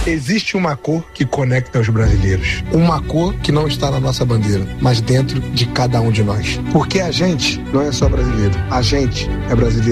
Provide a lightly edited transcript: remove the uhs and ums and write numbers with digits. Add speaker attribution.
Speaker 1: Existe uma cor que conecta os brasileiros. Uma cor que não está na nossa bandeira, mas dentro de cada um de nós. Porque a gente não é só brasileiro. A gente é brasileiro